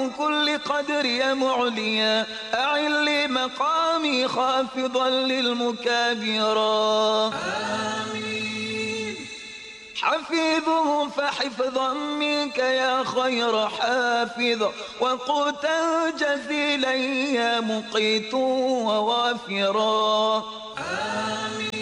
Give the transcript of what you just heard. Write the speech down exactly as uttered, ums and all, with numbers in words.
من كل قدر يا معليا أعل لي مقامي خافضا للمكابرا. آمين. حفيظه فحفظا منك يا خير حافظ وقوتا جزيلا يا مقيت ووافرا. آمين.